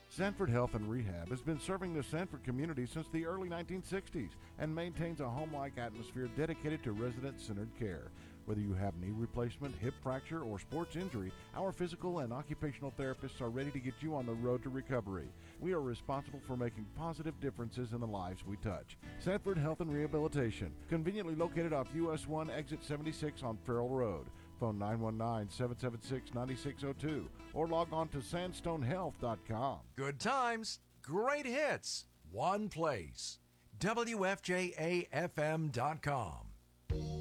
Sanford Health and Rehab has been serving the Sanford community since the early 1960s and maintains a home-like atmosphere dedicated to resident-centered care. Whether you have knee replacement, hip fracture, or sports injury, our physical and occupational therapists are ready to get you on the road to recovery. We are responsible for making positive differences in the lives we touch. Sanford Health and Rehabilitation, conveniently located off US 1 Exit 76 on Farrell Road. Phone 919-776-9602 or log on to sandstonehealth.com. Good times, great hits, one place. WFJAFM.com.